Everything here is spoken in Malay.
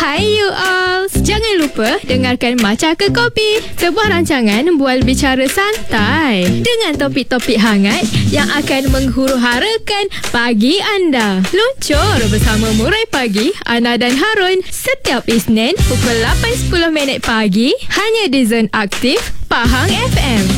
Hai you all. Jangan lupa dengarkan Macah ke Kopi, sebuah rancangan bual bicara santai dengan topik-topik hangat yang akan menghuru-harakan pagi anda. Luncur bersama Murai Pagi, Ana dan Harun setiap Isnin pukul 8.10 pagi hanya di Zone Aktif Pahang FM.